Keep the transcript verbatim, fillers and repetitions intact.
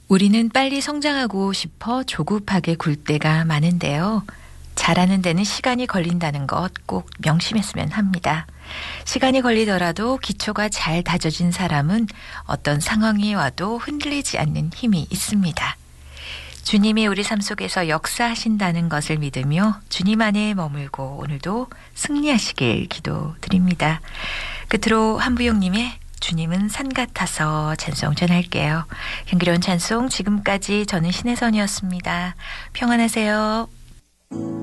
우리는 빨리 성장하고 싶어 조급하게 굴 때가 많은데요. 잘하는 데는 시간이 걸린다는 것 꼭 명심했으면 합니다. 시간이 걸리더라도 기초가 잘 다져진 사람은 어떤 상황이 와도 흔들리지 않는 힘이 있습니다. 주님이 우리 삶 속에서 역사하신다는 것을 믿으며 주님 안에 머물고 오늘도 승리하시길 기도드립니다. 끝으로 한부용님의 주님은 산 같아서 찬송 전할게요. 향기로운 찬송 지금까지 저는 신혜선이었습니다. 평안하세요.